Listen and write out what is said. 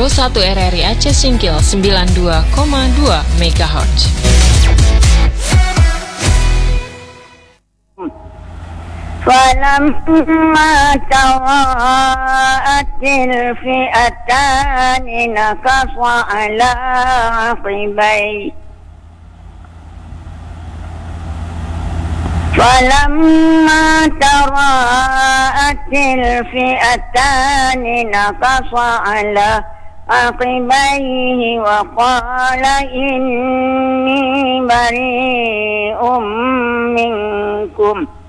Radio 1 RRI Aceh Singkil 92,2 MHz. فلما تراءت الفئتان نكص على عقبيه فلما تراءت الفئتان نكص على عقبيه وقال إني بريء منكم